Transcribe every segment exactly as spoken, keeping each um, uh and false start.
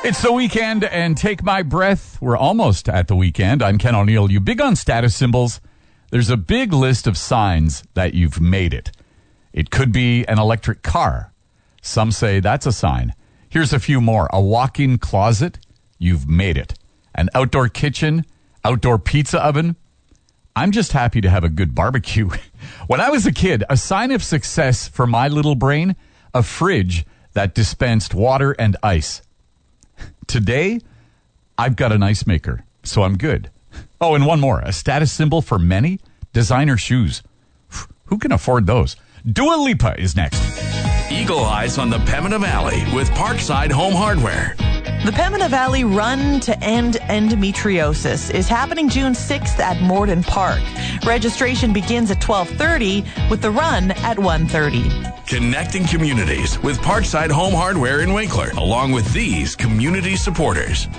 It's the weekend, and take my breath. We're almost at the weekend. I'm Ken O'Neill. You big on status symbols? There's a big list of signs that you've made it. It could be an electric car. Some say that's a sign. Here's a few more. A walk-in closet. You've made it. An outdoor kitchen. Outdoor pizza oven. I'm just happy to have a good barbecue. When I was a kid, a sign of success for my little brain, a fridge that dispensed water and ice. Today, I've got an ice maker, so I'm good. Oh, and one more. A status symbol for many, designer shoes. Who can afford those? Dua Lipa is next. Eagle Eyes on the Pembina Valley with Parkside Home Hardware. The Pembina Valley Run to End Endometriosis is happening June sixth at Morden Park. Registration begins at twelve thirty with the run at one thirty. Connecting communities with Parkside Home Hardware in Winkler, along with these community supporters.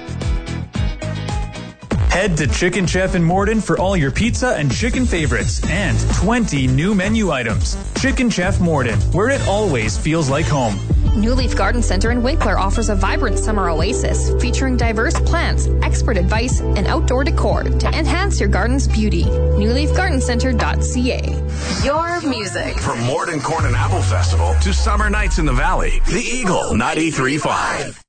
Head to Chicken Chef in Morden for all your pizza and chicken favorites and twenty new menu items. Chicken Chef Morden, where it always feels like home. New Leaf Garden Center in Winkler offers a vibrant summer oasis featuring diverse plants, expert advice, and outdoor decor to enhance your garden's beauty. new leaf garden center dot c a. Your music. From Morden Corn and Apple Festival to summer nights in the valley, the Eagle ninety-three point five.